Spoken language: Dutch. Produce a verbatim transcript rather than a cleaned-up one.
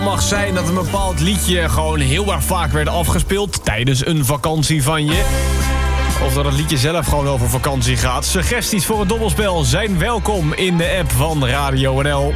mag zijn dat een bepaald liedje gewoon heel erg vaak werd afgespeeld tijdens een vakantie van je. Of dat het liedje zelf gewoon over vakantie gaat. Suggesties voor het dobbelspel zijn welkom in de app van Radio N L.